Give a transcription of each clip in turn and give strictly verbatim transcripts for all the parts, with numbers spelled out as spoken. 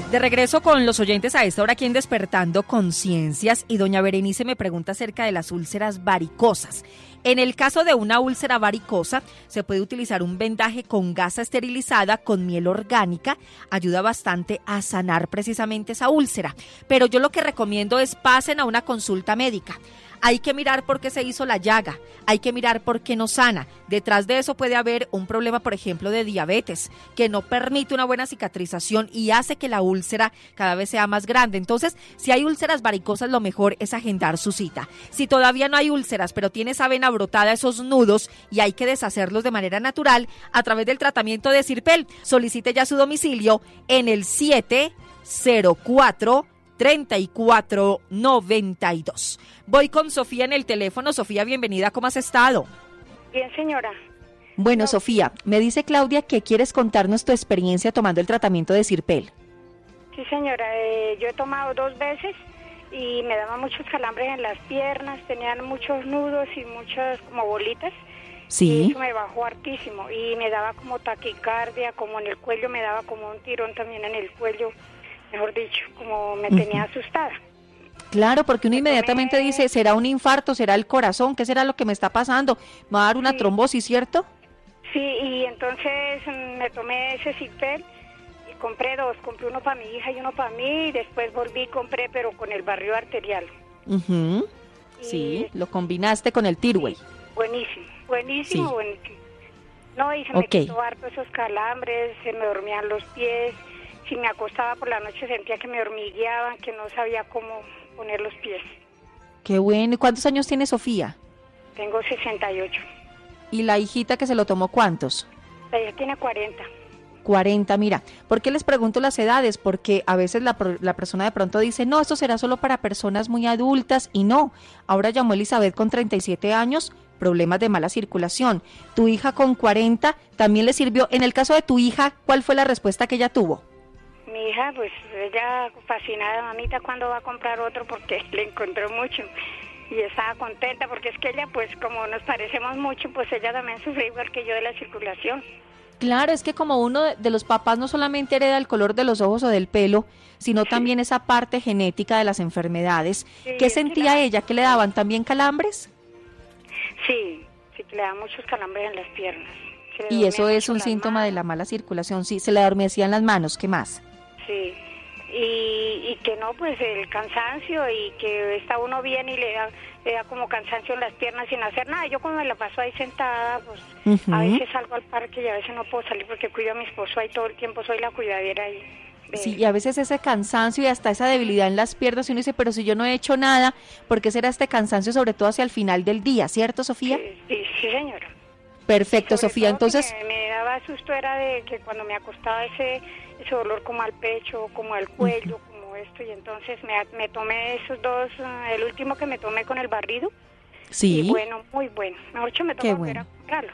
De regreso con los oyentes a esta hora aquí en Despertando Conciencias, y doña Berenice me pregunta acerca de las úlceras varicosas. En el caso de una úlcera varicosa, se puede utilizar un vendaje con gasa esterilizada con miel orgánica, ayuda bastante a sanar precisamente esa úlcera. Pero yo lo que recomiendo es pasen a una consulta médica. Hay que mirar por qué se hizo la llaga, hay que mirar por qué no sana. Detrás de eso puede haber un problema, por ejemplo, de diabetes, que no permite una buena cicatrización y hace que la úlcera cada vez sea más grande. Entonces, si hay úlceras varicosas, lo mejor es agendar su cita. Si todavía no hay úlceras, pero tiene esa vena brotada, esos nudos, y hay que deshacerlos de manera natural a través del tratamiento de Sirpel, solicite ya su domicilio en el siete cero cuatro, treinta y cuatro noventa y dos. Voy con Sofía en el teléfono. Sofía, bienvenida, ¿cómo has estado? Bien, señora. Bueno, no. Sofía, me dice Claudia que quieres contarnos tu experiencia tomando el tratamiento de Sirpel. Sí, señora, eh, yo he tomado dos veces y me daban muchos calambres en las piernas, tenían muchos nudos y muchas como bolitas. Sí. Y eso me bajó hartísimo y me daba como taquicardia, como en el cuello, me daba como un tirón también en el cuello. Mejor dicho, como me tenía uh-huh. asustada. Claro, porque uno me inmediatamente tomé... dice, ¿será un infarto? ¿Será el corazón? ¿Qué será lo que me está pasando? ¿Me va a dar una sí. trombosis, cierto? Sí, y entonces me tomé ese Sirpel y compré dos. Compré uno para mi hija y uno para mí, y después volví y compré, pero con el barrido arterial. Uh-huh. y... Sí, lo combinaste con el Tirway. Sí, buenísimo, buenísimo, sí. buenísimo. No, y se okay. me quitó harto esos calambres, se me dormían los pies. Si me acostaba por la noche sentía que me hormigueaban, que no sabía cómo poner los pies. Qué bueno. ¿Y cuántos años tiene Sofía? Tengo sesenta y ocho. ¿Y la hijita que se lo tomó cuántos? Ella tiene cuarenta. cuarenta, mira. ¿Por qué les pregunto las edades? Porque a veces la, la persona de pronto dice, no, esto será solo para personas muy adultas, y no. Ahora llamó Elizabeth con treinta y siete años, problemas de mala circulación. Tu hija con cuarenta también le sirvió. En el caso de tu hija, ¿cuál fue la respuesta que ella tuvo? Mi hija, pues ella fascinada, mamita, ¿cuándo va a comprar otro? Porque le encontró mucho y estaba contenta, porque es que ella, pues como nos parecemos mucho, pues ella también sufre igual que yo de la circulación. Claro, es que como uno de los papás no solamente hereda el color de los ojos o del pelo, sino sí. también esa parte genética de las enfermedades. Sí, ¿Qué sentía la... ella? ¿Que le daban también calambres? Sí, sí, que le daban muchos calambres en las piernas. Y eso es un síntoma manos. de la mala circulación, sí, se le adormecían las manos, ¿qué más? Sí, y, y que no, pues el cansancio, y que está uno bien y le da, le da como cansancio en las piernas sin hacer nada. Yo como me la paso ahí sentada, pues uh-huh. a veces salgo al parque y a veces no puedo salir porque cuido a mi esposo ahí todo el tiempo, soy la cuidadera ahí. De... Sí, y a veces ese cansancio y hasta esa debilidad en las piernas, y uno dice, pero si yo no he hecho nada, ¿por qué será este cansancio sobre todo hacia el final del día, cierto, Sofía? Sí, sí, sí señora. Perfecto, Sofía, entonces... Me, me daba susto era de que cuando me acostaba ese, ese dolor como al pecho, como al cuello, uh-huh. como esto, y entonces me, me tomé esos dos, uh, el último que me tomé con el barrido. Sí. Y bueno, muy bueno. Mejor dicho, me tocó bueno. a comprarlo.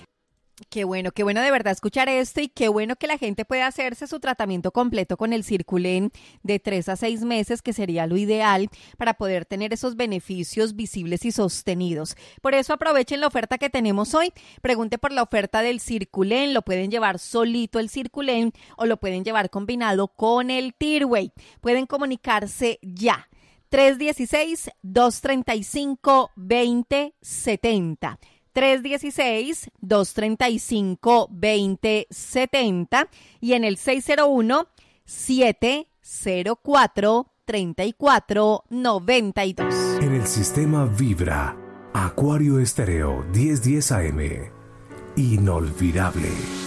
Qué bueno, qué bueno de verdad escuchar esto, y qué bueno que la gente pueda hacerse su tratamiento completo con el Circulen de tres a seis meses, que sería lo ideal para poder tener esos beneficios visibles y sostenidos. Por eso aprovechen la oferta que tenemos hoy. Pregunte por la oferta del Circulen, lo pueden llevar solito el Circulen o lo pueden llevar combinado con el Tirway. Pueden comunicarse ya. tres uno seis, dos tres cinco, dos cero siete cero. tres uno seis, dos tres cinco, dos cero siete cero y en el seis cero uno, siete cero cuatro, tres cuatro nueve dos. En el sistema Vibra, Acuario Estéreo diez diez A M. Inolvidable.